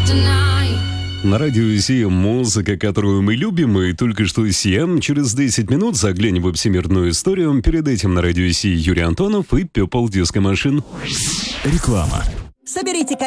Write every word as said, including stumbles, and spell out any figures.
На радио Си музыка, которую мы любим, и только что Си. Через десять минут заглянем в всемирную историю. Перед этим на радио Си Юрий Антонов и People Disco Machine. Реклама. Соберите